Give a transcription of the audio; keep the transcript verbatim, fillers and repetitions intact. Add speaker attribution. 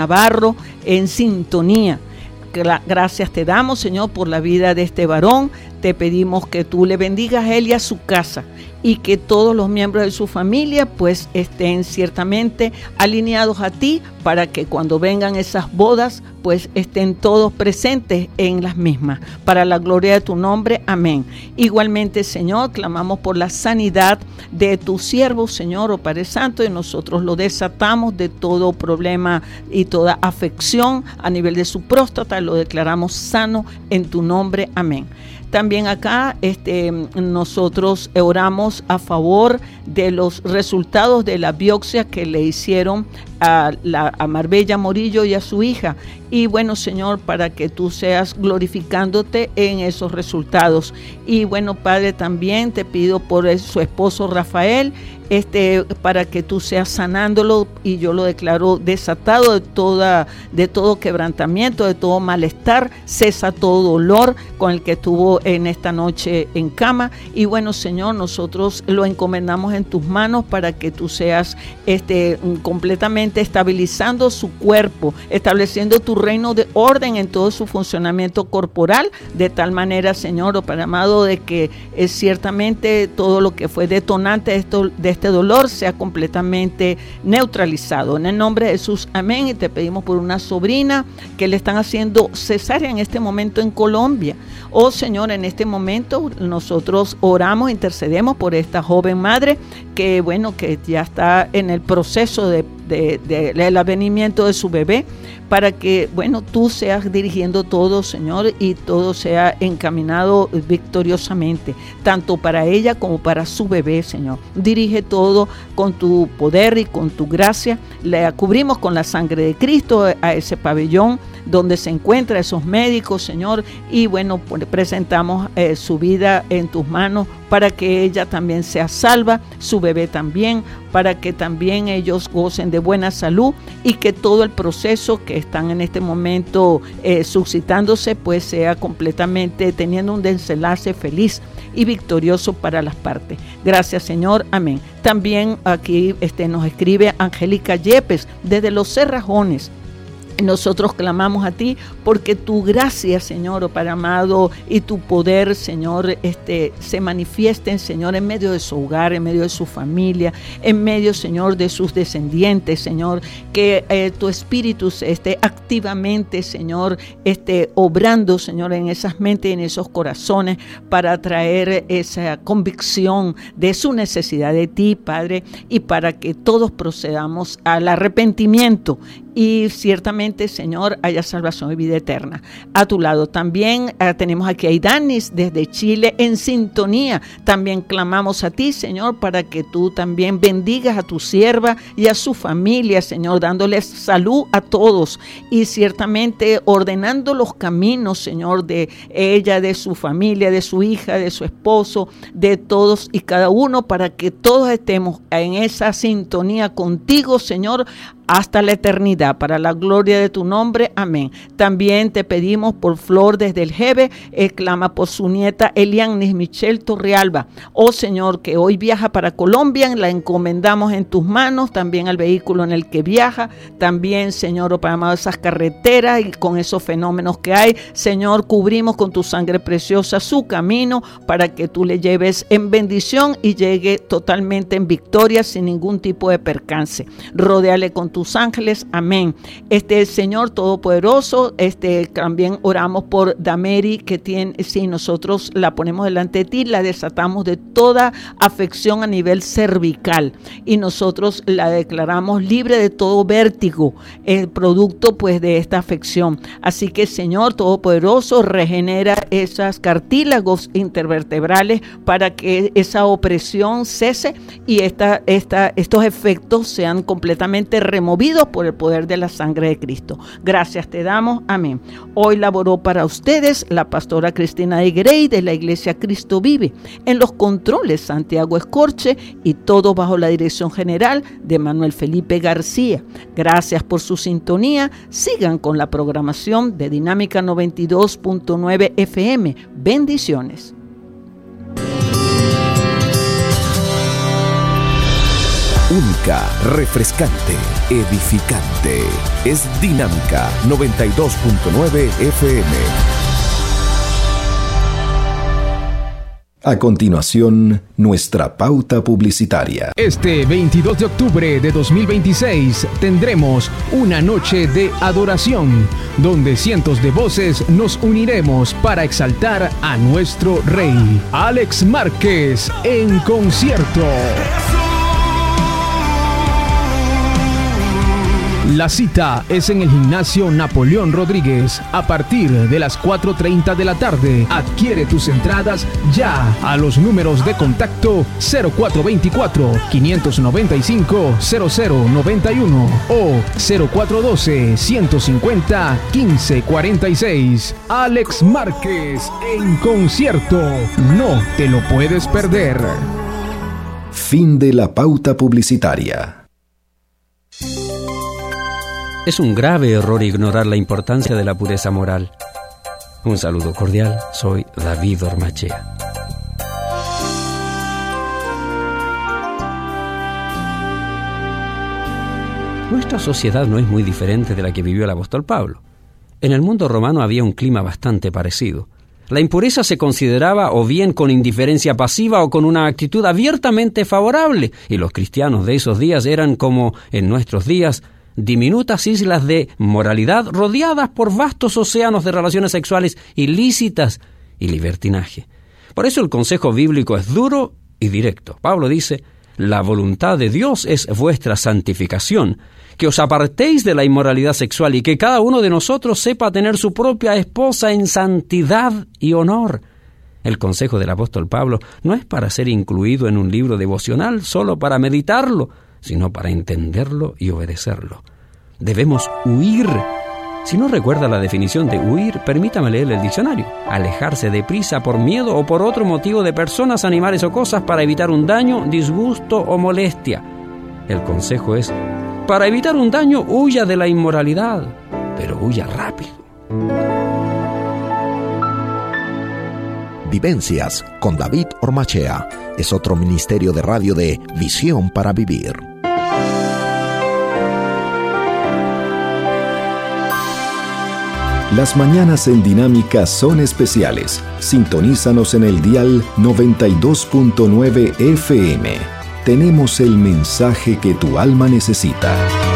Speaker 1: Navarro en sintonía. Gracias te damos, Señor, por la vida de este varón. Te pedimos que tú le bendigas a él y a su casa, y que todos los miembros de su familia pues estén ciertamente alineados a ti, para que cuando vengan esas bodas pues estén todos presentes en las mismas, para la gloria de tu nombre, amén. Igualmente, Señor, clamamos por la sanidad de tu siervo, Señor, oh Padre Santo, y nosotros lo desatamos de todo problema y toda afección a nivel de su próstata, lo declaramos sano en tu nombre, amén. También acá este, nosotros oramos a favor de los resultados de la biopsia que le hicieron a, la, a Marbella Morillo y a su hija. Y bueno, Señor, para que tú seas glorificándote en esos resultados. Y bueno, Padre, también te pido por su esposo Rafael, este, para que tú seas sanándolo, y yo lo declaro desatado de toda, de todo quebrantamiento, de todo malestar. Cesa todo dolor con el que estuvo en esta noche en cama. Y bueno, Señor, nosotros lo encomendamos en tus manos para que tú seas este, completamente estabilizando su cuerpo, estableciendo tu reino de orden en todo su funcionamiento corporal, de tal manera, Señor, oh Padre amado, de que es ciertamente todo lo que fue detonante de, esto, de este dolor sea completamente neutralizado. En el nombre de Jesús, amén. Y te pedimos por una sobrina que le están haciendo cesárea en este momento en Colombia. Oh Señor, en este momento nosotros oramos, intercedemos por esta joven madre que, bueno, que ya está en el proceso de, de, de, del avenimiento de su bebé, para que, bueno, tú seas dirigiendo todo, Señor, y todo sea encaminado victoriosamente, tanto para ella como para su bebé, Señor. Dirige todo con tu poder y con tu gracia. Le cubrimos con la sangre de Cristo a ese pabellón donde se encuentran esos médicos, Señor, y bueno, pues presentamos eh, su vida en tus manos, para que ella también sea salva, su bebé también, para que también ellos gocen de buena salud, y que todo el proceso que están en este momento eh, suscitándose pues sea completamente teniendo un desenlace feliz y victorioso para las partes. Gracias, Señor, amén. También aquí este, nos escribe Angélica Yepes desde Los Cerrajones. Nosotros clamamos a ti porque tu gracia, Señor, oh Padre amado, y tu poder, Señor, este, se manifiesten, Señor, en medio de su hogar, en medio de su familia, en medio, Señor, de sus descendientes, Señor, que eh, tu espíritu esté activamente, Señor, esté obrando, Señor, en esas mentes y en esos corazones, para traer esa convicción de su necesidad de ti, Padre, y para que todos procedamos al arrepentimiento, y ciertamente, Señor, haya salvación y vida eterna. A tu lado también eh, tenemos aquí a Idanis desde Chile en sintonía. También clamamos a ti, Señor, para que tú también bendigas a tu sierva y a su familia, Señor, dándoles salud a todos, y ciertamente ordenando los caminos, Señor, de ella, de su familia, de su hija, de su esposo, de todos y cada uno, para que todos estemos en esa sintonía contigo, Señor, hasta la eternidad, para la gloria de tu nombre, amén. También te pedimos por Flor desde el Jeve, eh, clama por su nieta Elianis Michelle Torrealba. Oh Señor, que hoy viaja para Colombia, la encomendamos en tus manos, también al vehículo en el que viaja, también, Señor, oh Padre amado, esas carreteras y con esos fenómenos que hay, Señor, cubrimos con tu sangre preciosa su camino, para que tú le lleves en bendición y llegue totalmente en victoria, sin ningún tipo de percance. Rodéale con tu tus ángeles, amén. Este Señor Todopoderoso, este también oramos por Dameri, que tiene, si nosotros la ponemos delante de ti, la desatamos de toda afección a nivel cervical, y nosotros la declaramos libre de todo vértigo, el producto pues de esta afección. Así que, Señor Todopoderoso, regenera esas cartílagos intervertebrales para que esa opresión cese y esta, esta, estos efectos sean completamente removidos por el poder de la sangre de Cristo. Gracias te damos, amén. Hoy laboró para ustedes la pastora Cristina de Grey de la Iglesia Cristo Vive. En los controles, Santiago Escorche, y todo bajo la dirección general de Manuel Felipe García. Gracias por su sintonía. Sigan con la programación de Dinámica noventa y dos punto nueve F M. Bendiciones.
Speaker 2: Única, refrescante, edificante. Es Dinámica noventa y dos punto nueve F M. A continuación, nuestra pauta publicitaria.
Speaker 3: Este veintidós de octubre de dos mil veintiséis tendremos una noche de adoración, donde cientos de voces nos uniremos para exaltar a nuestro Rey. Alex Márquez en concierto. La cita es en el Gimnasio Napoleón Rodríguez a partir de las cuatro treinta de la tarde. Adquiere tus entradas ya a los números de contacto cero cuatro veinticuatro, quinientos noventa y cinco, cero cero noventa y uno o cero cuatro doce, ciento cincuenta, quince cuarenta y seis. Alex Márquez en concierto. No te lo puedes perder.
Speaker 2: Fin de la pauta publicitaria.
Speaker 4: Es un grave error ignorar la importancia de la pureza moral. Un saludo cordial, soy David Ormachea. Nuestra sociedad no es muy diferente de la que vivió el apóstol Pablo. En el mundo romano había un clima bastante parecido. La impureza se consideraba o bien con indiferencia pasiva o con una actitud abiertamente favorable, y los cristianos de esos días eran como en nuestros días, diminutas islas de moralidad rodeadas por vastos océanos de relaciones sexuales ilícitas y libertinaje. Por eso el consejo bíblico es duro y directo. Pablo dice: la voluntad de Dios es vuestra santificación, que os apartéis de la inmoralidad sexual y que cada uno de nosotros sepa tener su propia esposa en santidad y honor. El consejo del apóstol Pablo no es para ser incluido en un libro devocional solo para meditarlo, sino para entenderlo y obedecerlo. Debemos huir. Si no recuerda la definición de huir, permítame leer el diccionario. Alejarse deprisa por miedo o por otro motivo de personas, animales o cosas para evitar un daño, disgusto o molestia. El consejo es: para evitar un daño, huya de la inmoralidad, pero huya rápido.
Speaker 2: Vivencias con David Ormachea es otro ministerio de radio de Visión para Vivir. Las mañanas en Dinámica son especiales. Sintonízanos en el dial noventa y dos punto nueve F M. Tenemos el mensaje que tu alma necesita.